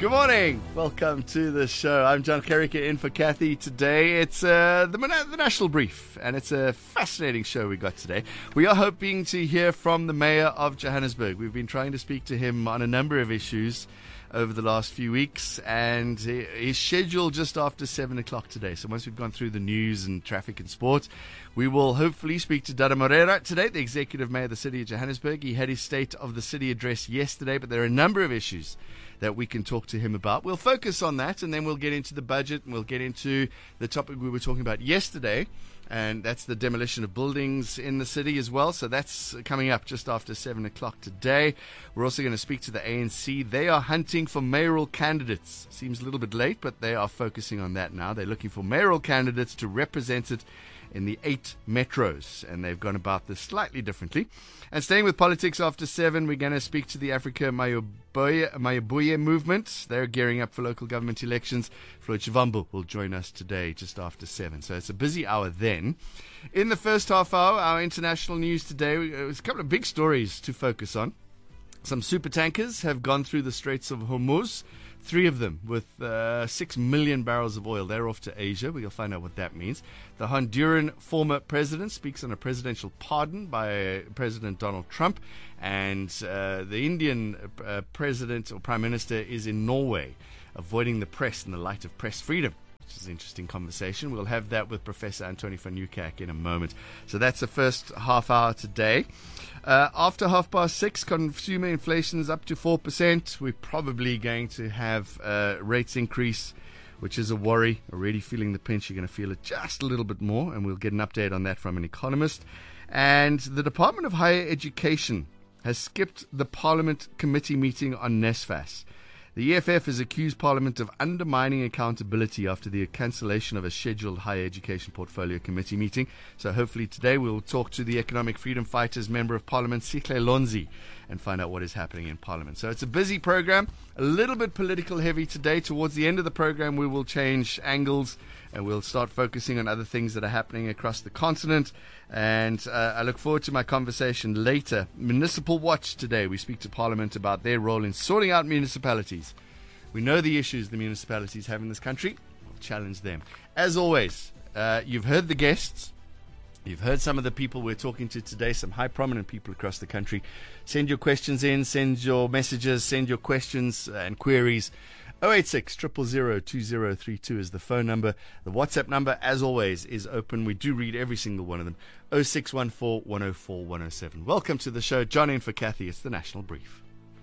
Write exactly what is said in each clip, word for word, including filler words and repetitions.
Good morning. Welcome to the show. I'm John Kerricker in for Kathy today. It's uh, the, the National Brief, and it's a fascinating show we got today. We are hoping to hear from the Mayor of Johannesburg. We've been trying to speak to him on a number of issues over the last few weeks, and he's scheduled just after seven o'clock today. So once we've gone through the news and traffic and sport, we will hopefully speak to Dada Moreira today, the Executive Mayor of the City of Johannesburg. He had his State of the City address yesterday, but there are a number of issues that we can talk to him about. We'll focus on that, and then we'll get into the budget, and we'll get into the topic we were talking about yesterday, and that's the demolition of buildings in the city as well. So that's coming up just after seven o'clock today. We're also going to speak to the A N C. They are hunting for mayoral candidates. Seems a little bit late, but they are focusing on that now. They're looking for mayoral candidates to represent it in the eight metros, and they've gone about this slightly differently. And staying with politics after seven, we're going to speak to the Africa Mayabuya, Mayabuya movement. They're gearing up for local government elections. Floyd Shivambu will join us today just after seven. So it's a busy hour then. In the first half hour, our international news today, there's a couple of big stories to focus on. Some super tankers have gone through the Straits of Hormuz. Three of them with uh, six million barrels of oil. They're off to Asia. We'll find out what that means. The Honduran former president speaks on a presidential pardon by President Donald Trump. And uh, the Indian uh, president or prime minister is in Norway, avoiding the press in the light of press freedom, which is an interesting conversation. We'll have that with Professor Antony van Nieuwkerk in a moment. So that's the first half hour today. Uh, after half past six, consumer inflation is up to four percent. We're probably going to have a rates increase, which is a worry. Already feeling the pinch. You're going to feel it just a little bit more, and we'll get an update on that from an economist. And the Department of Higher Education has skipped the Parliament Committee meeting on NSFAS. The E F F has accused Parliament of undermining accountability after the cancellation of a scheduled higher education portfolio committee meeting. So hopefully today we'll talk to the Economic Freedom Fighters Member of Parliament, Sihle Lonzi, and find out what is happening in Parliament. So it's a busy program, a little bit political heavy today. Towards the end of the program, we will change angles and we'll start focusing on other things that are happening across the continent. And uh, I look forward to my conversation later. Municipal Watch today. We speak to Parliament about their role in sorting out municipalities. We know the issues the municipalities have in this country. We'll challenge them. As always, uh, you've heard the guests. You've heard some of the people we're talking to today, some high prominent people across the country. Send your questions in, send your messages, send your questions and queries. oh eight six, zero zero zero, two zero three two is the phone number. The WhatsApp number, as always, is open. We do read every single one of them. oh six one four, one oh four, one oh seven. Welcome to the show. John in for Kathy. It's the National Brief.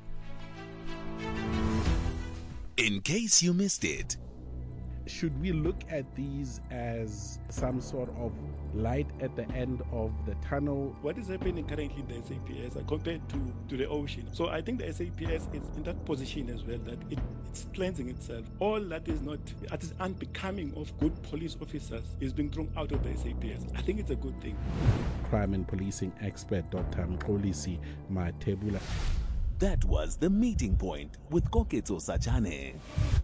In case you missed it. Should we look at these as some sort of light at the end of the tunnel? What is happening currently in the S A P S compared to, to the ocean? So I think the S A P S is in that position as well, that it, it's cleansing itself. All that is not, that is unbecoming of good police officers is being thrown out of the S A P S. I think it's a good thing. Crime and policing expert Doctor Mxolisi Mathebula. That was The Meeting Point with Koketso Sachane.